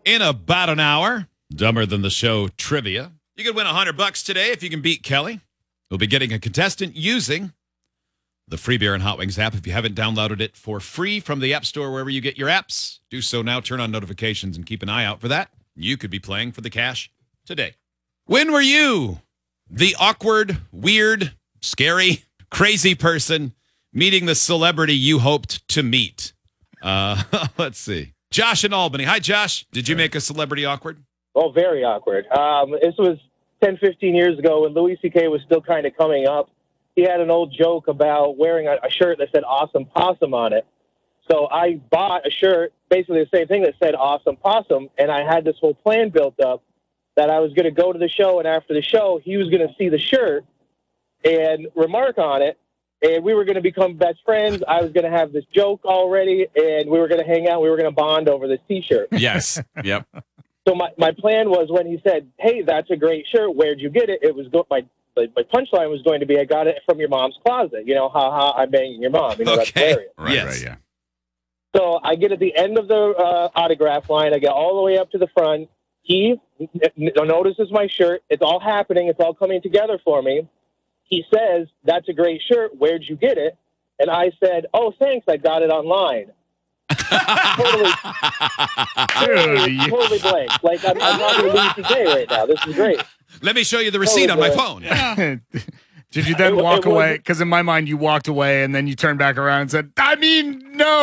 in about an hour. Dumber Than the Show trivia. You could win $100 today if you can beat Kelly. We'll be getting a contestant using the Free Beer and Hot Wings app. If you haven't downloaded it for free from the App Store, wherever you get your apps, do so now. Turn on notifications and keep an eye out for that. You could be playing for the cash today. When were you the awkward, weird, scary, crazy person meeting the celebrity you hoped to meet? Let's see. Josh in Albany. Hi, Josh. Did you make a celebrity awkward? Oh, very awkward. This was 10, 15 years ago when Louis C.K. was still kind of coming up. He had an old joke about wearing a shirt that said Awesome Possum on it. So I bought a shirt, basically the same thing that said Awesome Possum, and I had this whole plan built up that I was going to go to the show, and after the show, he was going to see the shirt and remark on it, and we were going to become best friends. I was going to have this joke already, and we were going to hang out. We were going to bond over this T-shirt. Yes. Yep. So my plan was when he said, "Hey, that's a great shirt. Where'd you get it?" It was my punchline was going to be, "I got it from your mom's closet." You know, ha ha, I'm banging your mom. You know, that's hilarious. Right, yes. Right, yeah. So I get at the end of the autograph line. I get all the way up to the front. He notices my shirt. It's all happening. It's all coming together for me. He says, "That's a great shirt. Where'd you get it?" And I said, "Oh, thanks. I got it online." totally blank. Like, I'm not going to Louis C.K. right now. This is great. Let me show you the receipt on my phone. Did you then walk away? Because in my mind, you walked away and then you turned back around and said, "I mean, no."